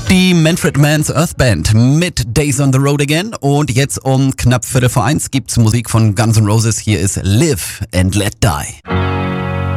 Die Manfred Mann's Earth Band mit Days on the Road Again. Und jetzt um knapp 1:15 gibt's Musik von Guns N' Roses. Hier ist Live and Let Die.